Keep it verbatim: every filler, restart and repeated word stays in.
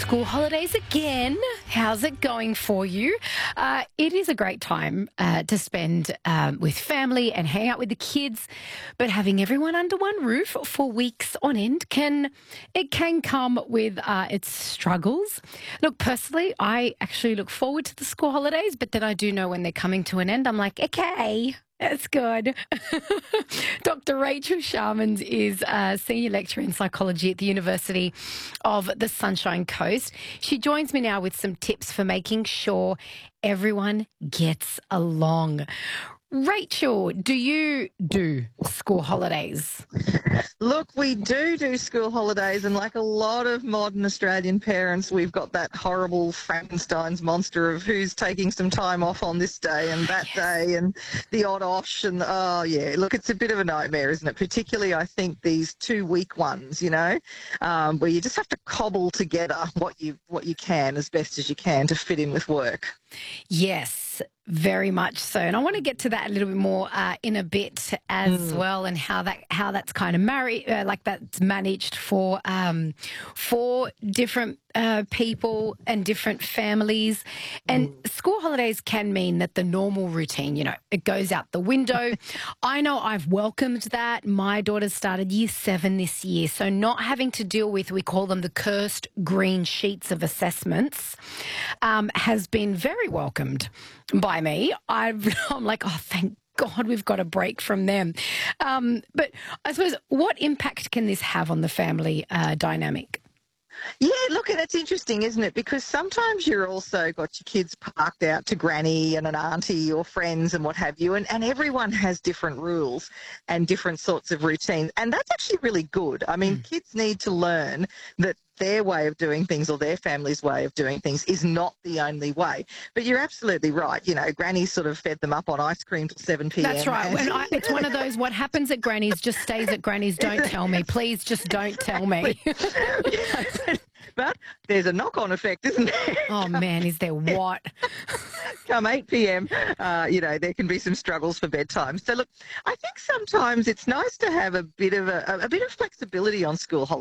School holidays again. How's it going for you? Uh, it is a great time uh, to spend um, with family and hang out with the kids, but having everyone under one roof for weeks on end can it can come with uh, its struggles. Look, personally, I actually look forward to the school holidays, but then I do know when they're coming to an end, I'm like, okay. That's good. Doctor Rachel Sharmans is a senior lecturer in psychology at the University of the Sunshine Coast. She joins me now with some tips for making sure everyone gets along. Rachel, do you do school holidays? Look, we do do school holidays, and like a lot of modern Australian parents, we've got that horrible Frankenstein's monster of who's taking some time off on this day and that yes. day and the odd osh and, oh, yeah, look, it's a bit of a nightmare, isn't it? Particularly, I think, these two-week ones, you know, um, where you just have to cobble together what you, what you can as best as you can to fit in with work. Yes, very much so. And I want to get to that a little bit more uh, in a bit as mm. well, and how that how that's kind of married, uh, like that's managed for um, for different uh, people and different families. And mm. school holidays can mean that the normal routine, you know, it goes out the window. I know I've welcomed that. My daughter's started year seven this year, so not having to deal with, we call them the cursed green sheets of assessments, um, has been very welcomed by me. I've, I'm like, oh, thank God we've got a break from them. Um, but I suppose, what impact can this have on the family uh, dynamic? Yeah, look, and it's interesting, isn't it? Because sometimes you're also got your kids parked out to granny and an auntie or friends and what have you, and, and everyone has different rules and different sorts of routines, and that's actually really good. I mean, mm. kids need to learn that their way of doing things or their family's way of doing things is not the only way. But you're absolutely right. You know, Granny sort of fed them up on ice cream till seven p m. That's right. When I, it's one of those, what happens at Granny's just stays at Granny's. Don't tell me. Please just don't tell me. But there's a knock-on effect, isn't there? Oh, man, is there what? Come eight p m, uh, you know, there can be some struggles for bedtime. So, look, I think sometimes it's nice to have a bit of a, a bit of flexibility on school holidays.